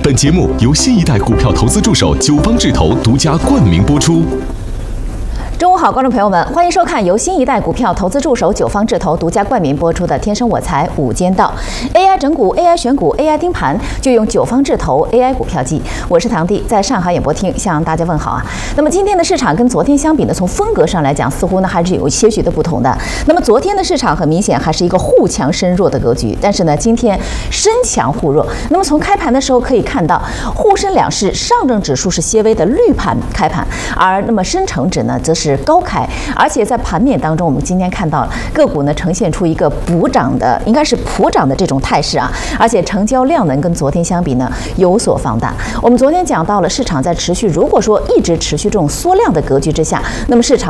本节目由新一代股票投资助手九方智投独家冠名播出。 中午好，观众朋友们，欢迎收看由新一代股票投资助手九方智投独家冠名播出的《天生我材午间道》，AI 整股、AI 选股、AI 盯盘，就用九方智投 AI 股票机。我是唐弟，在上海演播厅向大家问好啊。那么今天的市场跟昨天相比呢，从风格上来讲，似乎呢还是有些许的不同的。那么昨天的市场很明显还是一个互强深弱的格局，但是呢，今天深强互弱。那么从开盘的时候可以看到，沪深两市上证指数是些微的绿盘开盘，而那么深成指呢则是高开，而且在盘面当中，我们今天看到个股呢呈现出一个补涨的，应该是普涨的这种态势啊，而且成交量能跟昨天相比呢有所放大。我们昨天讲到了市场在持续，如果说一直持续这种缩量的格局之下，那么市场